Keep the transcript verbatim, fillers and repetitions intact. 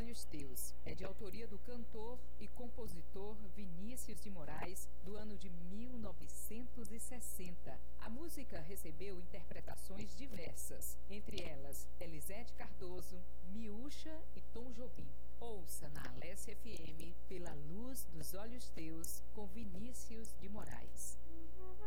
Olhos Teus é de autoria do cantor e compositor Vinícius de Moraes, do ano de mil novecentos e sessenta. A música recebeu interpretações diversas, entre elas Elisete Cardoso, Miúcha e Tom Jobim. Ouça na Alesse F M Pela Luz dos Olhos Teus, com Vinícius de Moraes.